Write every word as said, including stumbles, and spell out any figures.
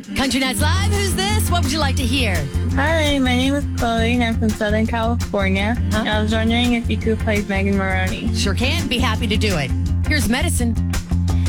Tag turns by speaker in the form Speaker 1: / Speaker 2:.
Speaker 1: Country Nights Live, who's this? What would you like to hear?
Speaker 2: Hi, my name is Chloe and I'm from Southern California.
Speaker 1: Huh?
Speaker 2: I was wondering if you could play Megan Maroney.
Speaker 1: Sure can. Be happy to do it. Here's Medicine.